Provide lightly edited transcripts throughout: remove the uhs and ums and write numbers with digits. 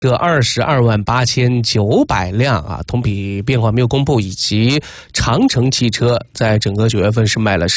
这228900辆啊，同比变化没有公布，以及长城汽车在整个9月份是卖了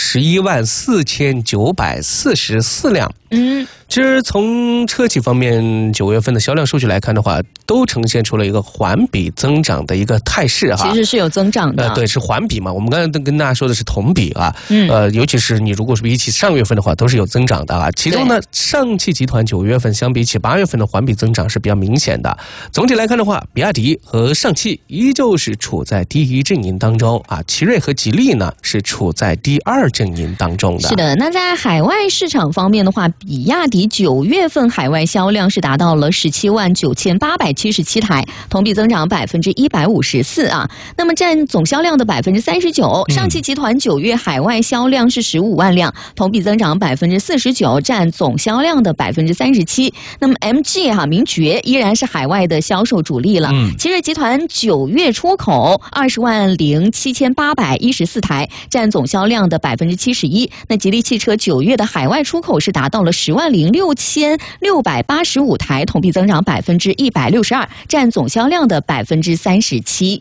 114944辆。其实从车企方面9月份的销量数据来看的话，都呈现出了一个环比增长的一个态势哈。 其实是有增长的， 对，是环比嘛。我们刚才跟大家说的是同比啊，尤其是你如果是比起上月份的话，都是有增长的啊。其中呢，上汽集团9月份相比起8月份的环比增长是比较明显的。总体来看的话，比亚迪和上汽依旧是处在第一阵营当中啊，奇瑞和吉利呢是处在第二阵营当中的。 是的，那在海外市场方面的话，比亚迪9月份海外销量是达到了179877台，同比增长154%啊。那么占总销量的39%。上汽集团9月海外销量是15万辆，同比增长49%，占总销量的37%。那么 MG 名爵依然是海外的销售主力了。奇瑞集团9月出口20万7814台，占总销量的71%。那吉利汽车9月的海外出口是达到了106685台，同比增长162%，占总销量的37%。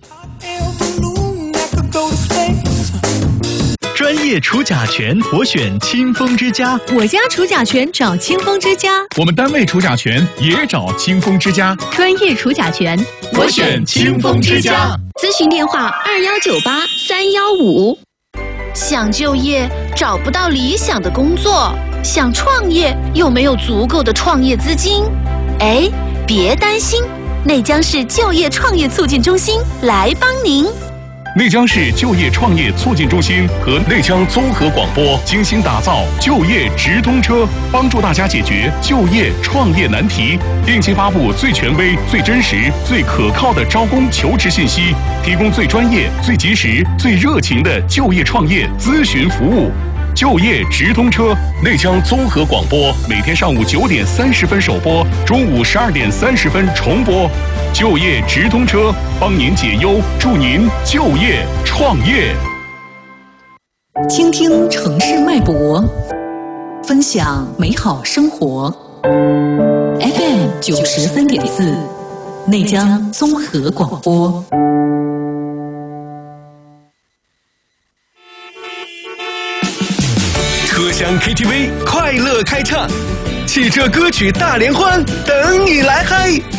专业除甲醛，我选清风之家。 我家除甲醛找清风之家。 我们单位除甲醛也找清风之家。 专业除甲醛， 我选清风之家。 咨询电话2198-315。 想就业找不到理想的工作，想创业又没有足够的创业资金。哎，别担心，内江市就业创业促进中心来帮您。 内江市就业创业促进中心和内江综合广播精心打造就业直通车，帮助大家解决就业创业难题，定期发布最权威、最真实、最可靠的招工求职信息，提供最专业、最及时、最热情的就业创业咨询服务。就业直通车，内江综合广播每天上午9点30分首播，中午12点30分重播。就业直通车，帮您解忧，助您就业创业。 倾听城市脉搏，分享美好生活。FM 93.4，内江综合广播。 车厢 KTV 快乐开唱，汽车歌曲大联欢，等你来嗨！